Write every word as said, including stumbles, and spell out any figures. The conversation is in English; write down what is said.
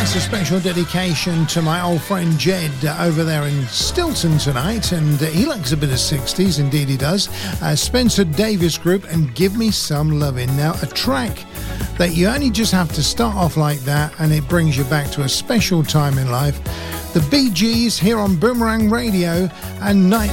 Special dedication to my old friend Jed uh, over there in Stilton tonight, and uh, he likes a bit of sixties, indeed he does. uh, Spencer Davis Group and Give Me Some Lovin'. Now, a track that you only just have to start off like that and it brings you back to a special time in life. The Bee Gees here on Boomerang Radio and Night